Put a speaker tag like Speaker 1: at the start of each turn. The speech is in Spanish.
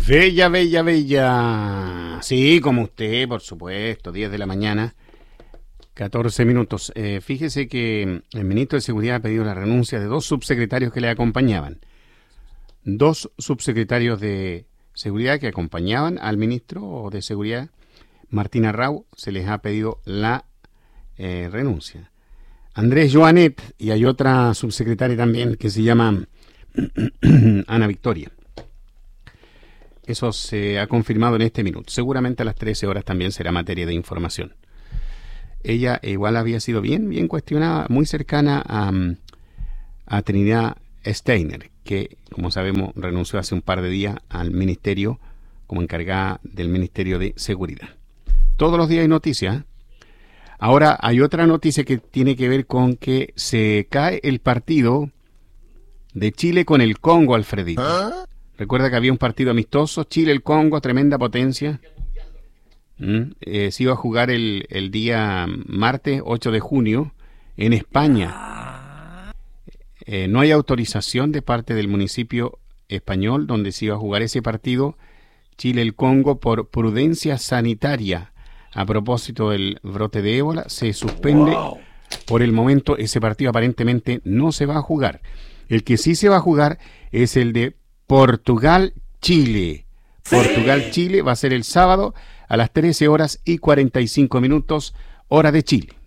Speaker 1: Bella, bella, bella. Sí, como usted, por supuesto, 10 de la mañana, 14 minutos. Fíjese que el ministro de Seguridad ha pedido la renuncia de dos subsecretarios que le acompañaban. Dos subsecretarios de Seguridad que acompañaban al ministro de Seguridad, Martín Arrau, se les ha pedido la renuncia. Andrés Joanet, y hay otra subsecretaria también que se llama Ana Victoria. Eso se ha confirmado en este minuto. Seguramente a las 13 horas también será materia de información. Ella igual había sido bien cuestionada, muy cercana a Trinidad Steiner, que, como sabemos, renunció hace un par de días al ministerio como encargada del Ministerio de Seguridad. Todos los días hay noticias. Ahora hay otra noticia que tiene que ver con que se cae el partido de Chile con el Congo, Alfredito. Recuerda que había un partido amistoso, Chile-el Congo, tremenda potencia. Se iba a jugar el día martes 8 de junio en España. No hay autorización de parte del municipio español donde se iba a jugar ese partido, Chile-el Congo, por prudencia sanitaria. A propósito del brote de ébola, se suspende por el momento. Ese partido aparentemente no se va a jugar. El que sí se va a jugar es el de Portugal-Chile. Portugal-Chile va a ser el sábado a las 13 horas y 45 minutos, hora de Chile.